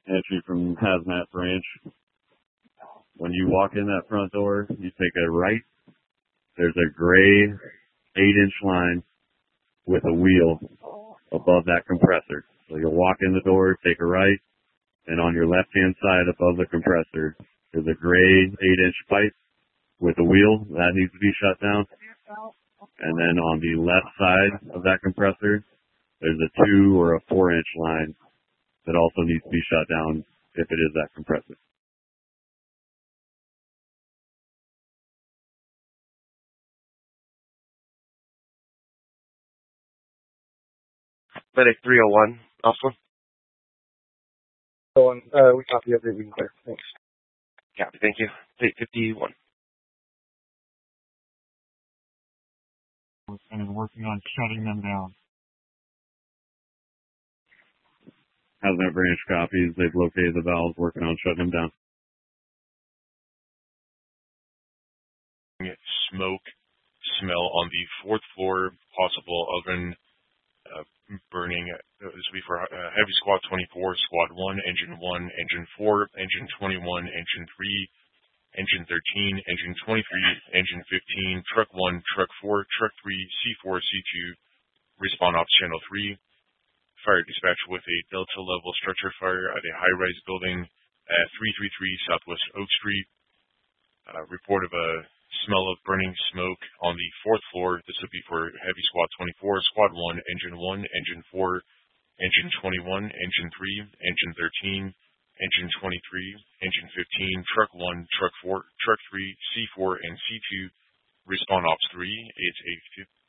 entry from Hazmat Branch. When you walk in that front door, you take a right. There's a gray 8-inch line with a wheel above that compressor. So you'll walk in the door, take a right, and on your left-hand side above the compressor, there's a gray 8-inch pipe with a wheel that needs to be shut down. And then on the left side of that compressor, there's a 2 or a 4-inch line that also needs to be shut down if it is that compressor. Medic 301, Alpha. We copy everything there. Thanks. Copy, thank you. State 51. And working on shutting them down. Hazmat Branch copies. They've located the valves, working on shutting them down. Smoke, smell on the 4th floor, possible oven burning. This will be for Heavy Squad 24, Squad 1, Engine 1, Engine 4, Engine 21, Engine 3, Engine 13, Engine 23, Engine 15, Truck 1, Truck 4, Truck 3, C4, C2, Respawn Ops Channel 3. Fire dispatch with a Delta level structure fire at a high-rise building at 333 Southwest Oak Street. Report of a smell of burning smoke on the 4th floor. This would be for Heavy Squad 24, Squad 1, Engine 1, Engine 4, Engine 21, Engine 3, Engine 13, Engine 23, Engine 15, Truck 1, Truck 4, Truck 3, C4, and C2. Respawn Ops 3. It's a